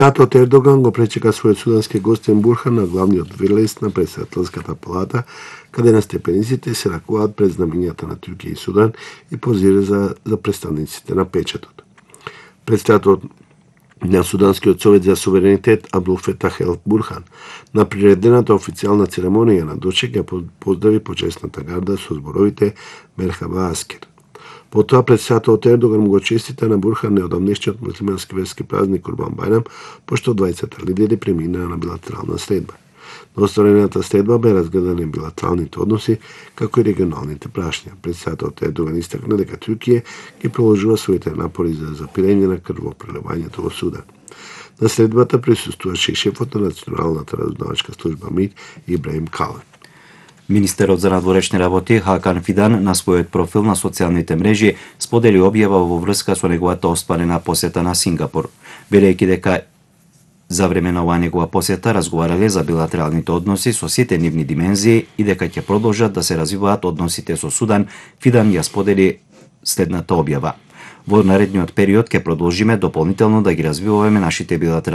Татот Ердоган го пречека својот судански гостин Бурхан на главниот вилест на претседателската палата, каде на степениците се ракуваат пред знамењата на Туркија и Судан и позира за представниците на печатот. Председателот на Суданскиот совет за суверенитет Абдул Фетах Ел Бурхан на приредената официјална церемонија на дочек ја поздрави почесната гарда со зборовите Мерхаба Аскер. Потоа председателот Ердоган му го честита на Бурхан неодамнешниот муслимански верски празник Курбан Бајрам, пошто двајцата лидери преминаа на билатерална следба. На остварената следба бе разгледани билатералните односи, како и регионалните прашања. Председателот Ердоган истакна дека Туркија ги продолжува своите напори за запирање на крвопреливањето во Судан. На следбата присуствуваше и шефот на Националната разузнавачка служба МИД Ибраим Калан. Министерот за надворешни работи Хакан Фидан на својот профил на социјалните мрежи сподели објава во врска со неговата остварена посета на Сингапур, велејќи дека за време на оваа негова посета разговарале за билатералните односи со сите нивни димензии и дека ќе продолжат да се развиваат односите со Судан. Фидан ја сподели следната објава: во наредниот период ќе продолжиме дополнително да ги развиваме нашите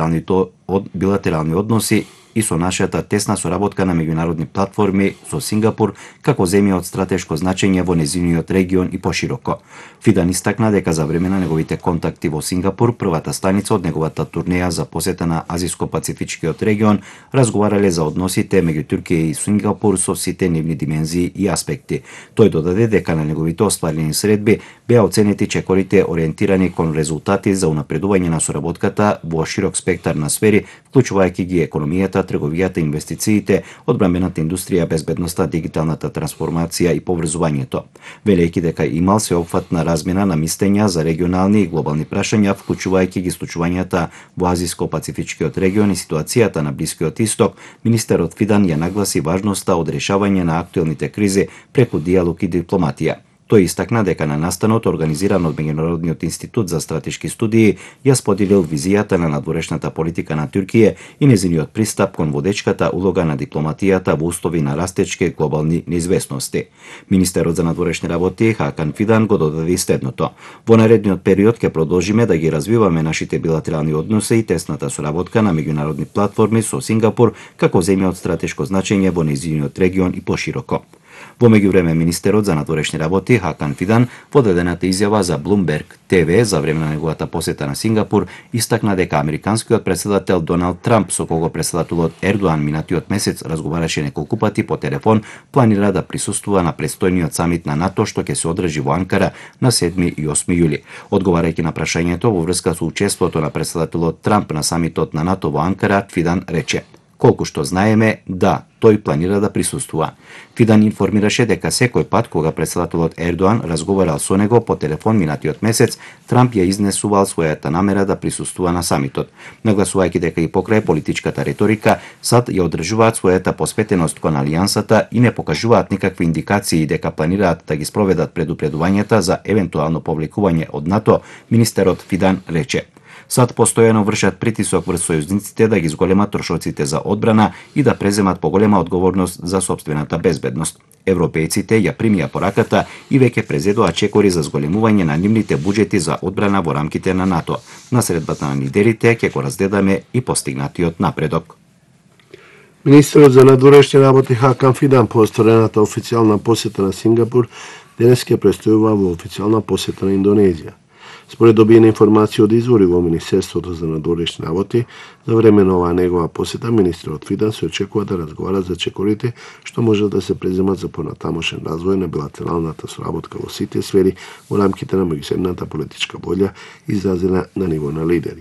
билатерални односи и со нашата тесна соработка на меѓународни платформи со Сингапур како земја од стратешко значење во незиниот регион и пошироко. Фидан истакна дека за време на неговите контакти во Сингапур, првата станица од неговата турнеја за посета на Азиско-Пацифичкиот регион, разговарале за односите меѓу Туркија и Сингапур со сите нивни димензии и аспекти. Тој додаде дека на неговите остварени средби беа оценети чекорите ориентирани кон резултати за унапредување на соработката во широк спектар на сфери, вклучувајќи ги економијата, трговијата, инвестициите, одбранбената индустрија, безбедноста, дигиталната трансформација и поврзувањето. Велејќи дека имал сеопфатна размена на мислења за регионални и глобални прашања, вклучувајќи ги случувањата во Азиско-Пацифичкиот регион и ситуацијата на Блискиот Исток, министерот Фидан ја нагласи важноста од решавање на актуелните кризи преку диалог и дипломатија. Тој истакна дека на настанот организиран од Меѓународниот институт за стратешки студии ја споделил визијата на надворешната политика на Туркија и незиниот пристап кон водечката улога на дипломатијата во услови на растечки глобални неизвестности. Министерот за надворешни работи Хакан Фидан го додаде следното: во наредниот период ќе продолжиме да ги развиваме нашите билатерални односи и тесната соработка на меѓународни платформи со Сингапур како земја од стратешко значење во незиниот регион и пошироко. Во меѓувреме, министерот за надворешни работи Хакан Фидан во дадената изјава за Bloomberg TV за време на неговата посета на Сингапур истакна дека американскиот претседател Доналд Трамп, со кого претседателот Ердоан минатиот месец разговараше неколку пати по телефон, планира да присуствува на престојниот самит на НАТО што ќе се одржи во Анкара на 7 и 8 јули. Одговарајќи на прашањето во врска со учеството на претседателот Трамп на самитот на НАТО во Анкара, Фидан рече: колку што знаеме, да, тој планира да присуствува. Фидан информираше дека секој пат кога претседателот Ердоан разговарал со него по телефон минатиот месец, Трамп ја изнесувал својата намера да присуствува на самитот, нагласувајќи дека и покрај политичката реторика, САД ја одржуваат својата посветеност кон алијансата и не покажуваат никакви индикации дека планираат да ги спроведат предупредувањата за евентуално повлекување од НАТО, министерот Фидан рече: САД постојано вршат притисок врз сојузниците да ги зголемат трошоците за одбрана и да преземат поголема одговорност за сопствената безбедност. Европејците ја примија пораката и веќе презедоа чекори за зголемување на нивните буџети за одбрана во рамките на НАТО. На средбата на лидерите ќе го разгледаме и постигнатиот напредок. Министерот за надворешни работи Хакан Фидан по остварената официјална посета на Сингапур денес ќе престојува во официјална посета на Индонезија. Според добиена информација од извори во Министерството за надворешни работи, за време на оваа негова посета, министерот Фидан се очекува да разговара за чекорите што може да се преземат за понатамошен развој на билатералната соработка во сите сфери во рамките на меѓусебната политичка волја изразена на ниво на лидери.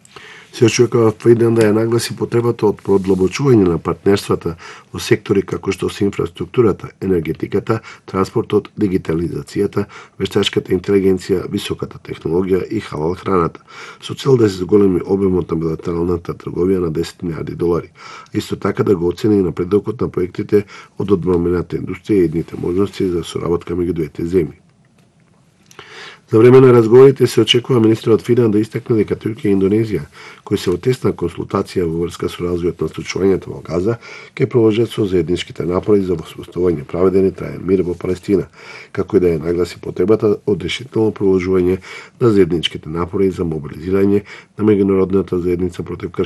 Се очекува Фидан да ја нагласи потребата од продлабочување на партнерствата во сектори како што се инфраструктурата, енергетиката, транспортот, дигитализацијата, вештачката интелигенција, високата технологија и халал храната, со цел да се зголеми обемот на билатералната трговија на 10 милиарди долари. Исто така да го оцени напредокот на проектите од одбранбената индустрија и едните можности за соработка меѓу двете земји. За време на разговорите се очекува министерот Фидан да истакне дека Туркија и Индонезија, кои се во тесна консултација во врска со развојот на случувањето во Газа, ќе продолжат со заедничките напори за воспоставување праведен и траен мир во Палестина, како и да ја нагласи потребата од решително продолжување на заедничките напори за мобилизирање на меѓународната заедница против